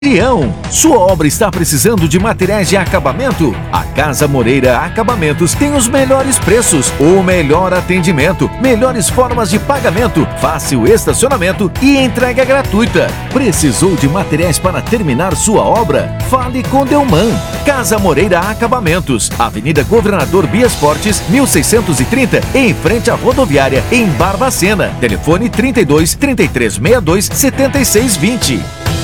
Adrião, sua obra está precisando de materiais de acabamento? A Casa Moreira Acabamentos tem os melhores preços, o melhor atendimento, melhores formas de pagamento, fácil estacionamento e entrega gratuita. Precisou de materiais para terminar sua obra? Fale com Delman. Casa Moreira Acabamentos, Avenida Governador Bias Fortes, 1630, em frente à rodoviária, em Barbacena. Telefone 32 3362 7620.